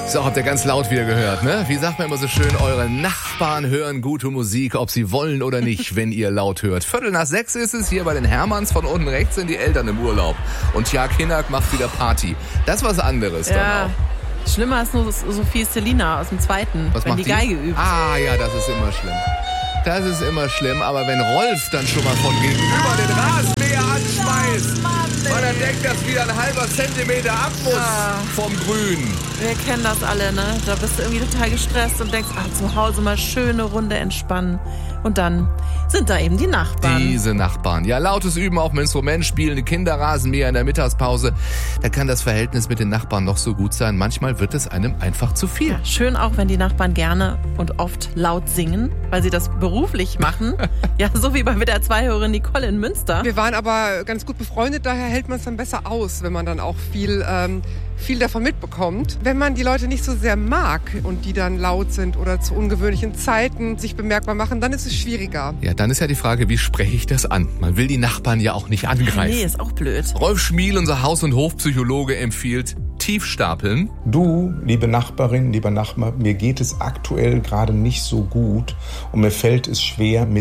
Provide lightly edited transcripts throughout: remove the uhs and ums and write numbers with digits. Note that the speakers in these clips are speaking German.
So, habt ihr ganz laut wieder gehört, ne? Wie sagt man immer so schön, eure Nachbarn hören gute Musik, ob sie wollen oder nicht, wenn ihr laut hört. 5:45 ist es, hier bei den Hermanns, von unten rechts sind die Eltern im Urlaub. Und Tja Kinnock macht wieder Party. Das ist was anderes dann auch. Schlimmer ist nur Sophie Selina aus dem Zweiten, Was wenn macht die Geige übt. Ah ja, das ist immer schlimm. Das ist immer schlimm, aber wenn Rolf dann schon mal von gegenüber den Rasenmäher anschmeißt, weil er denkt, dass wieder ein halber Zentimeter ab muss vom Grün. Wir kennen das alle, ne? Da bist du irgendwie total gestresst und denkst, zu Hause mal schöne Runde entspannen. Und dann sind da eben die Nachbarn. Diese Nachbarn. Ja, lautes Üben auf dem Instrument, spielende Kinderrasenmäher in der Mittagspause. Da kann das Verhältnis mit den Nachbarn noch so gut sein. Manchmal wird es einem einfach zu viel. Ja, schön auch, wenn die Nachbarn gerne und oft laut singen, weil sie das beruflich machen. Ja, so wie bei WDR 2-Hörerin Nicole in Münster. Wir waren aber ganz gut befreundet, daher hält man es dann besser aus, wenn man dann auch viel davon mitbekommt. Wenn man die Leute nicht so sehr mag und die dann laut sind oder zu ungewöhnlichen Zeiten sich bemerkbar machen, dann ist es schwieriger. Ja, dann ist ja die Frage, wie spreche ich das an? Man will die Nachbarn ja auch nicht angreifen. Nee, ist auch blöd. Rolf Schmiel, unser Haus- und Hofpsychologe, empfiehlt Tiefstapeln. Du, liebe Nachbarin, lieber Nachbar, mir geht es aktuell gerade nicht so gut und mir fällt es schwer, mit ...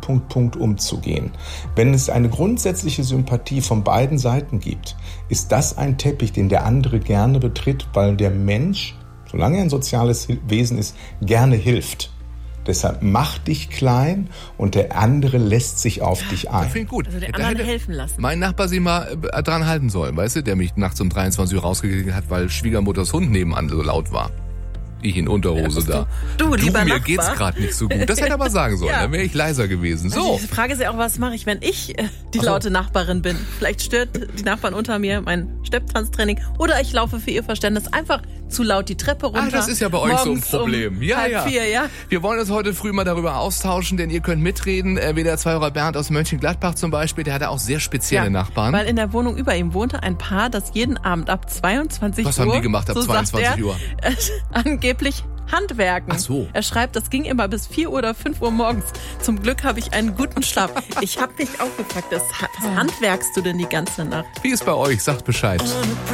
umzugehen. Wenn es eine grundsätzliche Sympathie von beiden Seiten gibt, ist das ein Teppich, den der andere gerne betritt, weil der Mensch, solange er ein soziales Wesen ist, gerne hilft. Deshalb mach dich klein und der andere lässt sich auf dich ein. Das finde ich gut. Also der anderen helfen lassen. Mein Nachbar sich mal dran halten sollen, weißt du, der mich nachts um 23 Uhr rausgekriegt hat, weil Schwiegermutters Hund nebenan so laut war. Ich in Unterhose da. Du, lieber mir Nachbar. geht's gerade nicht so gut. Das hätte er aber sagen sollen, Ja. dann wäre ich leiser gewesen. Also So. die Frage ist ja auch, was mache ich, wenn ich die laute Nachbarin bin? Vielleicht stört die Nachbarn unter mir mein Stepptanztraining oder ich laufe für ihr Verständnis einfach zu laut die Treppe runter. Das ist ja bei euch so ein Problem. Um Ja. 3:30, ja. Wir wollen uns heute früh mal darüber austauschen, denn ihr könnt mitreden. WDR 2-Hörer Bernd aus Mönchengladbach zum Beispiel, der hatte auch sehr spezielle Nachbarn. Weil in der Wohnung über ihm wohnte ein Paar, das jeden Abend ab 22 Was Uhr... haben die gemacht ab so 22 sagt er, Uhr? Angeblich Handwerken. Ach so. Er schreibt, das ging immer bis 4 oder 5 Uhr morgens. Zum Glück habe ich einen guten Schlaf. Ich habe mich auch gefragt, was handwerkst du denn die ganze Nacht? Wie ist bei euch? Sagt Bescheid.